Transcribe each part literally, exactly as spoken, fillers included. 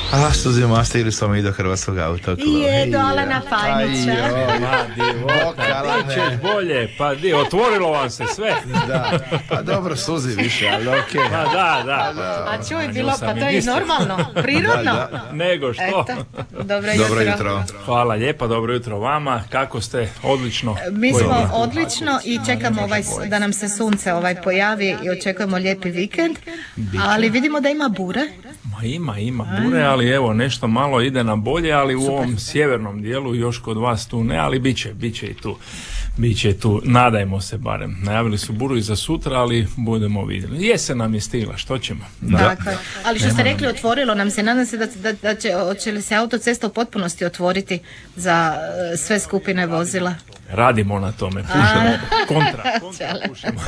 A Suzi mastigli smo mi do hrvatskog autokluba. Je, do Alana Fajnića. Ma, divota, ti ćeš bolje, pa di, otvorilo vam se sve. Da, pa dobro Suzi više, ali okej. Okay. Pa da, da. A čuj, bilo, pa to je normalno, prirodno. Da, da. Nego što? Eto, dobro jutro. Dobro jutro. Hvala lijepa, dobro jutro vama. Kako ste? Odlično. Mi smo odlično i čekamo ovaj, da nam se sunce ovaj pojavi i očekujemo lijepi vikend, ali vidimo da ima bure. Ma ima, ima bure, ali evo nešto malo ide na bolje, ali u Super. ovom sjevernom dijelu još kod vas tu ne, ali bit će, bit će i tu. Biće tu, nadajmo se barem. Najavili su buru i za sutra, ali budemo vidjeli. Jesen nam je stigla, što ćemo? Da. Dakle, ali što ste rekli, otvorilo nam se, nadam se da, da, da će, će li se autocesta u potpunosti otvoriti za uh, sve skupine vozila. Radimo na tome, pušemo kontra, kontra pušemo.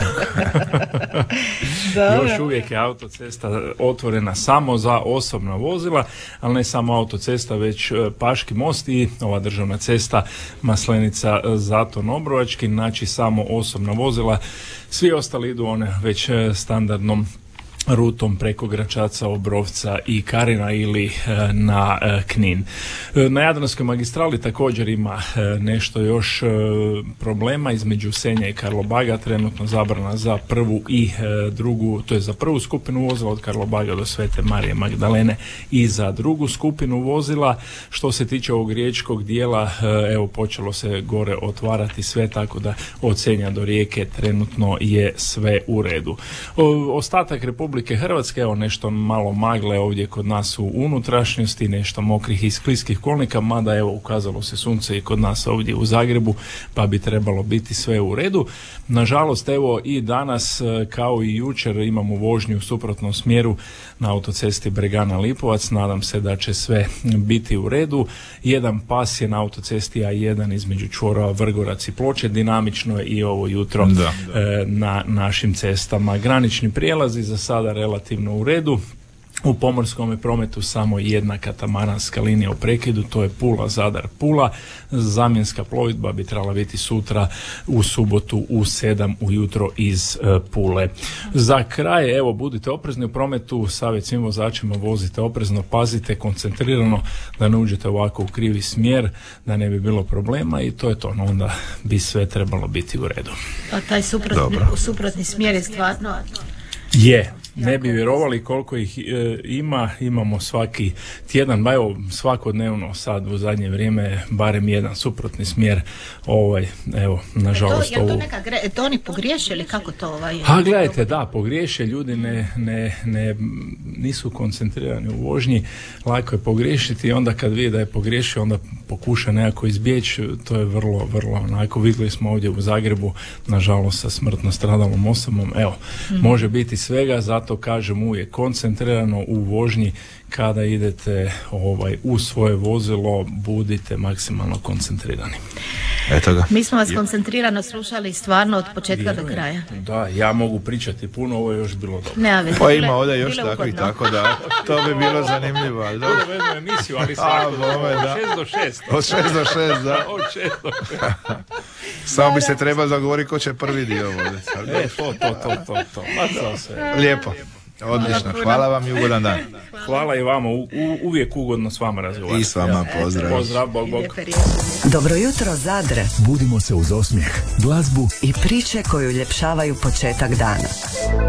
Još uvijek je autocesta otvorena samo za osobna vozila, ali ne samo autocesta, već Paški most i ova državna cesta Maslenica Zaton Obrovački, znači samo osobna vozila. Svi ostali idu one već standardnom rutom preko Gračaca, Obrovca i Karina ili e, na e, Knin. E, na Jadranskoj magistrali također ima e, nešto još e, problema između Senja i Karlobaga, trenutno zabrana za prvu i e, drugu, to je za prvu skupinu vozila od Karlobaga do Svete Marije Magdalene i za drugu skupinu vozila. Što se tiče ovog riječkog dijela, e, evo počelo se gore otvarati sve, tako da od Senja do Rijeke trenutno je sve u redu. O, ostatak Republike Hrvatske, evo nešto malo magle ovdje kod nas u unutrašnjosti, nešto mokrih i skliskih kolnika, mada evo ukazalo se sunce i kod nas ovdje u Zagrebu, pa bi trebalo biti sve u redu. Nažalost, evo i danas kao i jučer imamo vožnju u suprotnom smjeru na autocesti Bregana Lipovac, nadam se da će sve biti u redu. Jedan pas je na autocesti A jedan između čvorova Vrgorac i Ploče, dinamično je i ovo jutro da, da. na našim cestama. Granični prijelazi za sada relativno u redu. U pomorskom prometu samo jedna katamaranska linija u prekidu, to je Pula, Zadar, Pula. Zamjenska plovidba bi trebala biti sutra u subotu u sedam ujutro iz uh, Pule. Za kraj, evo, budite oprezni u prometu, savjet svim vozačima, vozite oprezno, pazite, koncentrirano, da ne uđete ovako u krivi smjer, da ne bi bilo problema i to je to, no onda bi sve trebalo biti u redu. A taj suprotni, suprotni smjer je stvarno... Je. Ne bi vjerovali koliko ih e, ima, imamo svaki tjedan, ba evo svakodnevno sad u zadnje vrijeme barem jedan suprotni smjer, ovaj, evo, nažalost to, ovo... Je to neka gre, to oni pogriješe ili kako to ovaj... A gledajte, da, pogriješe, ljudi ne, ne, ne, nisu koncentrirani u vožnji, lako je pogriješiti i onda kad vidi da je pogriješio, onda pokuša nekako izbjeći, to je vrlo, vrlo onako, vidjeli smo ovdje u Zagrebu, nažalost sa smrtno stradalom osobom, evo, mm-hmm. može biti svega, zato kažem uvijek koncentrirano u vožnji, kada idete ovaj, u svoje vozilo, budite maksimalno koncentrirani. Eto ga. Mi smo vas koncentrirano slušali stvarno od početka Vjerujem. do kraja. Da, ja mogu pričati puno, ovo je još bilo dobro. Ne, ali pa ima ovdje još takvih, tako da to bi bilo zanimljivo. Ali dobro, vedno emisiju, ali svako od šest do šest. Od šest do šest, da. Od šest do šest. Samo bi se trebalo dogovoriti ko će prvi dio voditi. E, to, to, to, to, to. Lijepo. Odlično, hvala vam i ugodan dan. Hvala i vama, u, u, uvijek ugodno s vama razgovarati. I s vama, pozdrav. Pozdrav, bog, bog. Dobro jutro, Zadre. Budimo se uz osmijeh, glazbu i priče koju uljepšavaju početak dana.